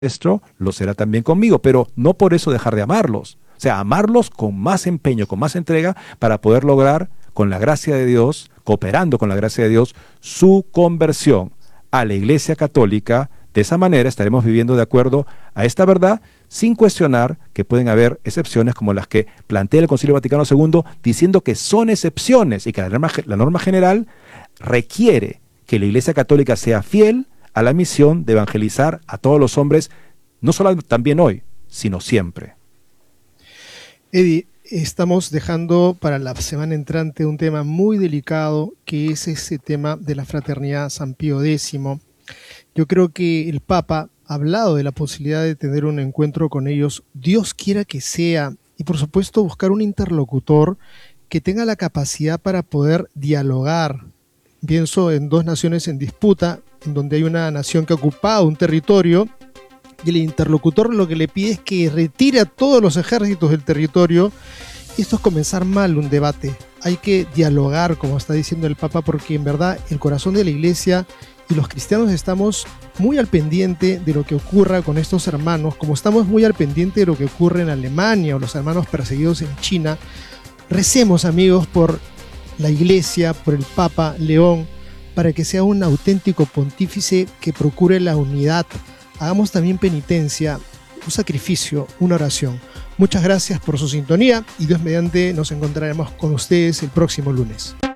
maestro, lo será también conmigo, pero no por eso dejar de amarlos. O sea, amarlos con más empeño, con más entrega, para poder lograr, con la gracia de Dios, cooperando con la gracia de Dios, su conversión a la Iglesia Católica. De esa manera estaremos viviendo de acuerdo a esta verdad, sin cuestionar que pueden haber excepciones como las que plantea el Concilio Vaticano II, diciendo que son excepciones y que la norma general requiere que la Iglesia Católica sea fiel a la misión de evangelizar a todos los hombres, no solo también hoy, sino siempre. Eddie, estamos dejando para la semana entrante un tema muy delicado, que es ese tema de la fraternidad San Pío X. Yo creo que el Papa ha hablado de la posibilidad de tener un encuentro con ellos, Dios quiera que sea, y por supuesto buscar un interlocutor que tenga la capacidad para poder dialogar. Pienso en dos naciones en disputa, en donde hay una nación que ha ocupado un territorio y el interlocutor lo que le pide es que retire a todos los ejércitos del territorio. Y esto es comenzar mal un debate. Hay que dialogar, como está diciendo el Papa, porque en verdad el corazón de la Iglesia y los cristianos estamos muy al pendiente de lo que ocurra con estos hermanos, como estamos muy al pendiente de lo que ocurre en Alemania o los hermanos perseguidos en China. Recemos, amigos, por la Iglesia, por el Papa León, para que sea un auténtico pontífice que procure la unidad. Hagamos también penitencia, un sacrificio, una oración. Muchas gracias por su sintonía y Dios mediante nos encontraremos con ustedes el próximo lunes.